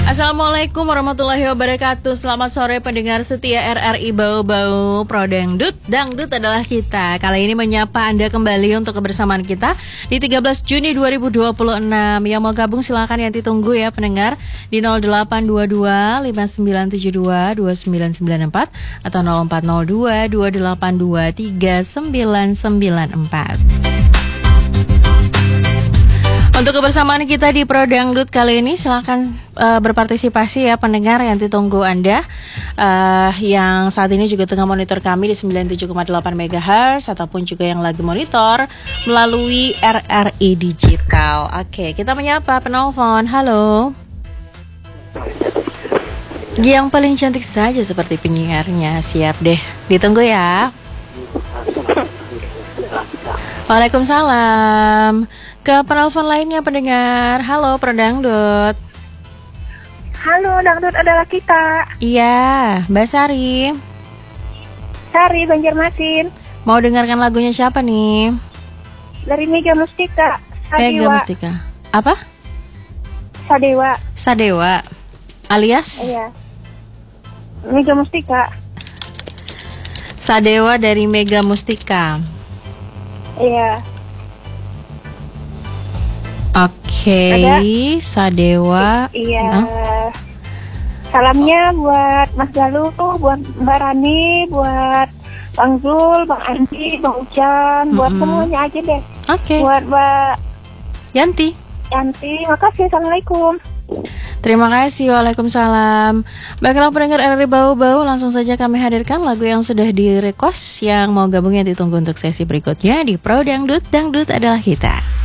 Assalamualaikum warahmatullahi wabarakatuh. Selamat sore pendengar setia RRI Bau-Bau Pro Dangdut. Dangdut adalah kita. Kali ini menyapa Anda kembali untuk kebersamaan kita di 13 Juni 2026. Yang mau gabung silakan, yang ditunggu ya pendengar di 0822 5972 2994 atau 0402 282 3994. Untuk kebersamaan kita di Pro Dangdut kali ini silakan berpartisipasi ya pendengar, yang ditunggu Anda yang saat ini juga tengah monitor kami di 97,8 MHz ataupun juga yang lagi monitor melalui RRI Digital. Oke, kita menyapa penelpon. Halo. Yang paling cantik saja seperti penyiarnya. Siap deh, ditunggu ya. Waalaikumsalam. Ke penelpon lainnya pendengar. Halo Pro Dangdut. Halo, Dangdut adalah kita. Iya, Mbak Sari. Sari, Banjarmasin. Mau dengarkan lagunya siapa nih? Dari Mega Mustika. Mega Mustika. Apa? Sadewa. Sadewa. Alias? Iya. Mega Mustika. Sadewa dari Mega Mustika. Iya. Oke, Sadewa. Iya. Salamnya buat Mas Galuh, buat Mbak Rani, buat Bang Zul, Bang Andi, Bang Ucan, buat semuanya aja deh. Oke. Buat Mbak Yanti. Makasih. Assalamualaikum. Terima kasih, waalaikumsalam. Baiklah pendengar RRI Bau-Bau, langsung saja kami hadirkan lagu yang sudah di request. Yang mau gabung yang ditunggu untuk sesi berikutnya di Pro Dangdut. Dangdut adalah kita.